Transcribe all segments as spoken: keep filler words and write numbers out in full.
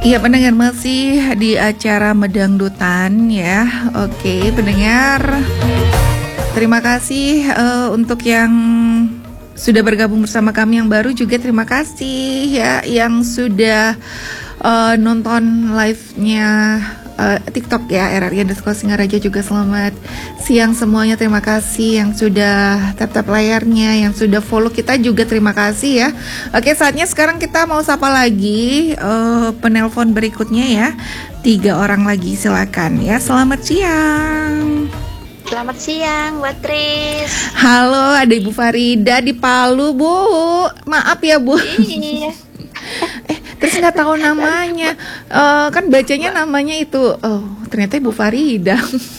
Iya pendengar, masih di acara Medangdutan ya. Oke pendengar, terima kasih uh, untuk yang sudah bergabung bersama kami, yang baru juga terima kasih ya, yang sudah uh, nonton live-nya uh, TikTok ya, R R I underscore Singaraja juga selamat siang semuanya, terima kasih yang sudah tetap layarnya, yang sudah follow kita juga terima kasih ya. Oke, saatnya sekarang kita mau sapa lagi uh, penelpon berikutnya ya, tiga orang lagi silakan ya. Selamat siang. Selamat siang, Mbak Tris. Halo, ada Ibu Farida di Palu, Bu. Maaf ya, Bu. Iya. eh, terus nggak tahu namanya. Uh, kan bacanya namanya itu. Oh, ternyata Ibu Farida.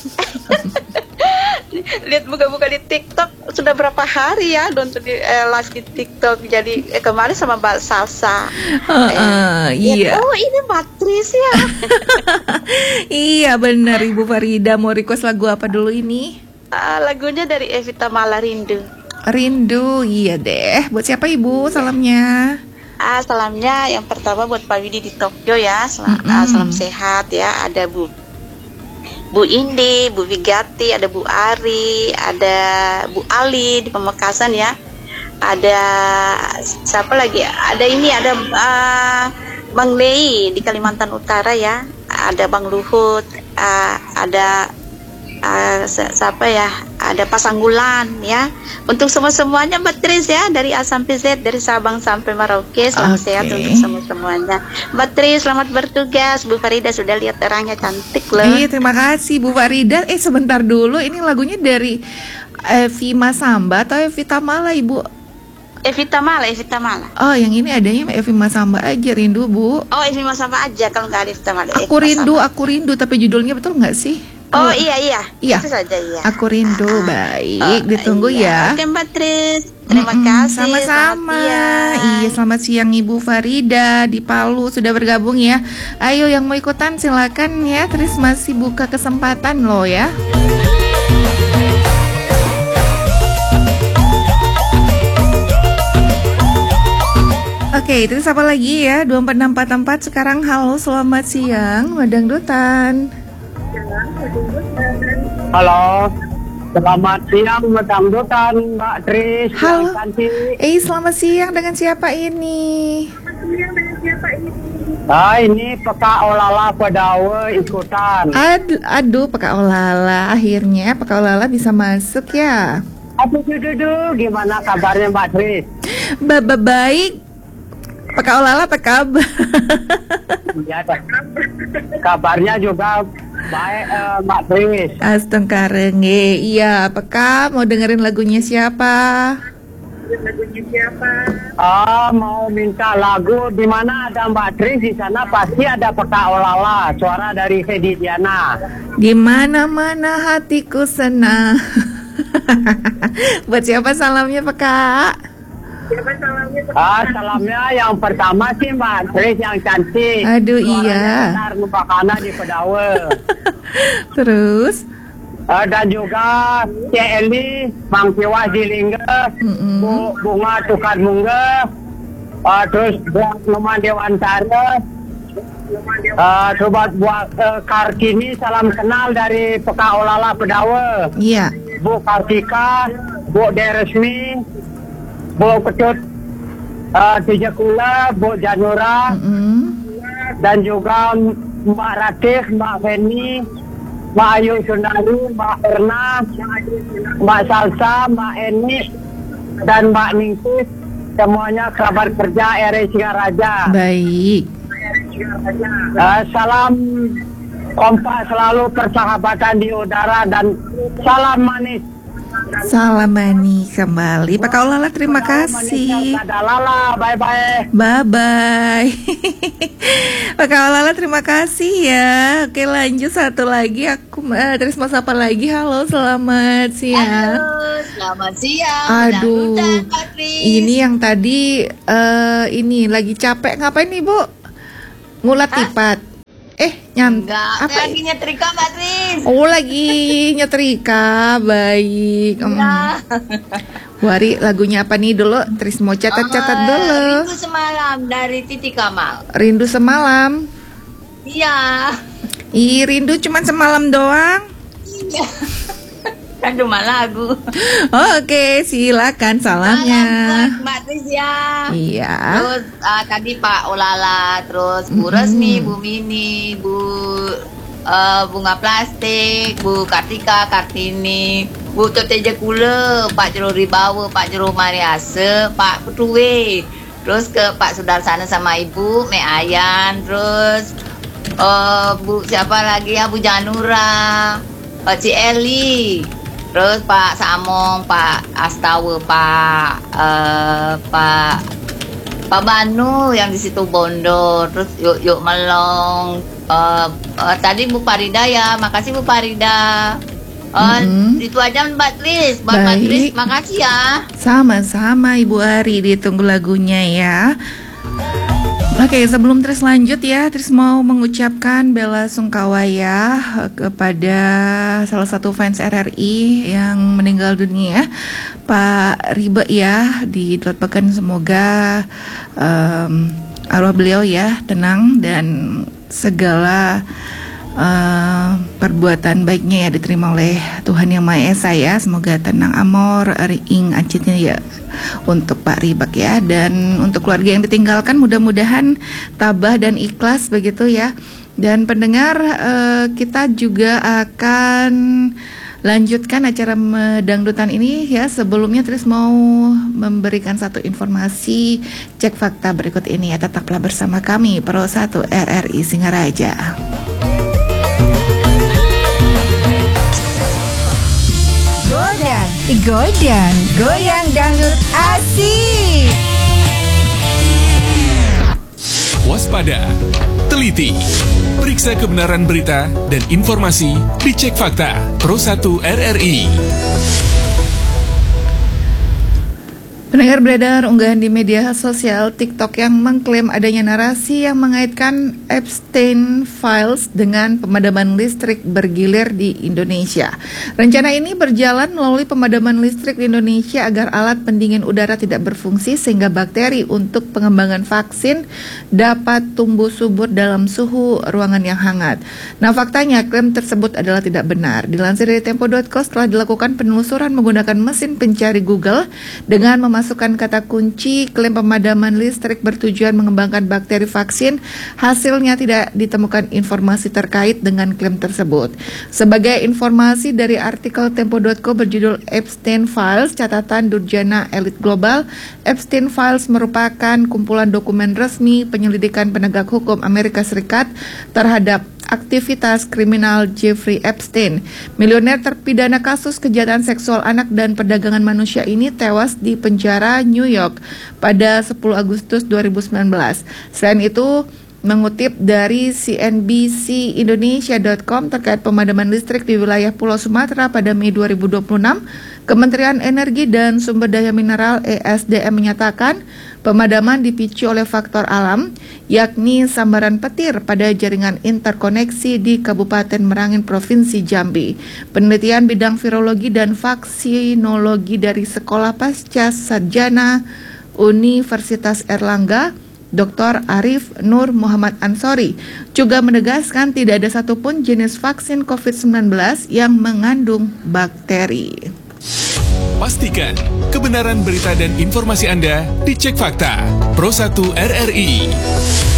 Lihat buka-buka di TikTok sudah berapa hari ya nonton di eh, live di TikTok. Jadi eh, kemarin sama Mbak Salsa. Uh, uh, eh, iya. Ya, oh, ini Mbak Tris ya. Iya benar, Ibu Farida. Mau request lagu apa dulu ini? Uh, lagunya dari Evita Mala, Rindu. Rindu, iya deh. Buat siapa Ibu salamnya? Ah, salamnya yang pertama buat Pak Widi di Tokyo ya. Salam, mm-hmm. ah, salam sehat ya. Ada Bu Bu Indi, Bu Vigati, ada Bu Ari, ada Bu Ali di Pamekasan ya. Ada siapa lagi? Ada ini, ada uh, Bang Lei di Kalimantan Utara ya. Ada Bang Luhut, uh, ada uh, siapa ya? Ada Pasanggulan ya. Untuk semua-semuanya Mbak Tris ya, dari A sampai Z, dari Sabang sampai Merauke. Selamat okay. sehat untuk semua-semuanya. Mbak Tris, selamat bertugas. Bu Farida sudah lihat terangnya, cantik loh. Iya, terima kasih Bu Farida. Eh sebentar dulu, ini lagunya dari Evi Masamba atau Evita Mala Ibu? Evita Mala, Evita Mala. Oh, yang ini adanya Evi Masamba aja, Rindu Bu. Oh, Evi Masamba aja, kalau nggak ada Evita Mala. Aku rindu, aku rindu, tapi judulnya betul nggak sih? Oh, oh iya iya. Iya. Itu saja ya. Aku rindu, ah, baik. Oh, ditunggu iya. ya. Oke Mbak Tris, terima mm-mm, kasih. Sama-sama. Iya, selamat siang Ibu Farida di Palu sudah bergabung ya. Ayo yang mau ikutan silakan ya. Tris masih buka kesempatan loh ya. Oke, terus apa lagi ya? dua empat enam empat empat sekarang. Halo, selamat siang Medangdutan. Halo, selamat siang Medangdutan Mbak Tris. Halo, eh selamat siang, dengan siapa ini? Ah, ini Peka Olala Pedawe ikutan. Aduh, aduh Peka Olala, akhirnya Peka Olala bisa masuk ya. Aduh, duh, duh, gimana kabarnya Mbak Tris? Baba baik. Peka Olala apa kabar? Ya, kabarnya juga baik uh, Mbak Tris. Astengkarenge, iya. Peka mau dengerin lagunya siapa? Lagunya siapa? Oh, mau minta lagu. Di mana ada Mbak Tris, di sana pasti ada Peka Olala. Suara dari Hedi Diana. Di mana-mana hatiku senang. Buat siapa salamnya Peka? Siapa salamnya? Ah, salamnya yang pertama sih Mbak Tris yang cantik. Aduh iya. Numpakana di Pedawe. Terus? Uh, dan juga C. Eli, Mang Piwa Jilingga, mm-hmm. Bu, Bunga Tukar Mungga, uh, terus buat Numan Dewantara, uh, sobat buat uh, Kartini, salam kenal dari Peka Olala Pedawe. Iya. Bu Kartika, Bu Deresmi, Bu Ketut uh, Tijakula, Bu Janura, mm-hmm. dan juga Mbak Ratih, Mbak Feni, Mbak Ayu Sundari, Mbak Erna, Mbak Salsa, Mbak Eni, dan Mbak Ningkis, semuanya kerabat kerja R R I Singaraja. Baik. Uh, salam kompak selalu, persahabatan di udara, dan salam manis. Salam manis kembali Pak Kaulala, terima kasih. Lala, bye bye. Bye bye. Pak Kaulala, terima kasih ya. Oke, lanjut satu lagi. Aku uh, terus mau sapa lagi. Halo, selamat siang. Halo, selamat siang. Aduh, ini yang tadi uh, ini lagi capek. Ngapain nih Bu? Ngulat lipat. Eh, nyam. Enggak, apa lagi nyetrika Mbak Tris. Oh, lagi nyetrika. Baik. Nah. Wari, lagunya apa nih dulu? Tris mau catat-catat uh, dulu. Rindu Semalam dari Titi Kamal. Rindu Semalam. Iya. Ih, rindu cuma semalam doang. Iya. Kan cuma lagu. Oke, silakan salamnya. Salam buat Mbak Trisya. Iya. Terus uh, tadi Pak Olala, terus Bu Mm-mm. Resmi, Bu Mini, Bu uh, Bunga Plastik, Bu Kartika Kartini, Bu Toteja Kula, Pak Jero Ribawa, Pak Jero Mariase, Pak Ketuwe. Terus ke Pak Sudarsana sama Ibu Me Ayan, terus uh, Bu siapa lagi ya, Bu Janura, Pak Ci Eli. Terus Pak Samong, Pak Astawa, Pak uh, Pak Pak Banu yang di situ Bondo, terus yuk yuk Melong. Uh, uh, tadi Bu Farida ya, makasih Bu Farida. Uh, Mm-mm. Itu aja Mbak Tris, Mbak Mbak Baik. Tris, makasih ya. Sama-sama Ibu Ari, ditunggu lagunya ya. Oke, sebelum Tris lanjut ya, Tris mau mengucapkan bela sungkawa ya kepada salah satu fans R R I yang meninggal dunia, Pak Ribe ya, didoakan semoga um, arwah beliau ya tenang dan segala uh, perbuatan baiknya ya diterima oleh Tuhan Yang Maha Esa ya. Semoga tenang amor ring acitnya ya untuk Pak Ribak ya, dan untuk keluarga yang ditinggalkan mudah-mudahan tabah dan ikhlas begitu ya. Dan pendengar, uh, kita juga akan lanjutkan acara Medangdutan ini ya. Sebelumnya Tris mau memberikan satu informasi cek fakta berikut ini ya. Tetaplah bersama kami Pro satu R R I Singaraja. Godan, godan, goyang dangdut asik. Waspada, teliti, periksa kebenaran berita dan informasi, dicek fakta. Pro satu R R I. Pendengar, beredar unggahan di media sosial TikTok yang mengklaim adanya narasi yang mengaitkan Epstein Files dengan pemadaman listrik bergilir di Indonesia. Rencana ini berjalan melalui pemadaman listrik di Indonesia agar alat pendingin udara tidak berfungsi sehingga bakteri untuk pengembangan vaksin dapat tumbuh subur dalam suhu ruangan yang hangat. Nah, faktanya klaim tersebut adalah tidak benar. Dilansir dari tempo titik co, setelah dilakukan penelusuran menggunakan mesin pencari Google dengan memasukkan Masukkan kata kunci klaim pemadaman listrik bertujuan mengembangkan bakteri vaksin, hasilnya tidak ditemukan informasi terkait dengan klaim tersebut. Sebagai informasi dari artikel tempo titik co berjudul Epstein Files, catatan Durjana Elit Global, Epstein Files merupakan kumpulan dokumen resmi penyelidikan penegak hukum Amerika Serikat terhadap aktivitas kriminal Jeffrey Epstein. Milioner terpidana kasus kejahatan seksual anak dan perdagangan manusia ini tewas di penjara New York pada sepuluh Agustus dua ribu sembilan belas. Selain itu, mengutip dari C N B C Indonesia dot com terkait pemadaman listrik di wilayah Pulau Sumatera pada Mei dua ribu dua puluh enam, Kementerian Energi dan Sumber Daya Mineral E S D M menyatakan pemadaman dipicu oleh faktor alam, yakni sambaran petir pada jaringan interkoneksi di Kabupaten Merangin, Provinsi Jambi. Penelitian bidang virologi dan vaksinologi dari Sekolah Pasca Sarjana Universitas Erlangga, Doktor Arif Nur Muhammad Ansori, juga menegaskan tidak ada satupun jenis vaksin covid sembilan belas yang mengandung bakteri. Pastikan kebenaran berita dan informasi Anda dicek fakta. Pro satu R R I.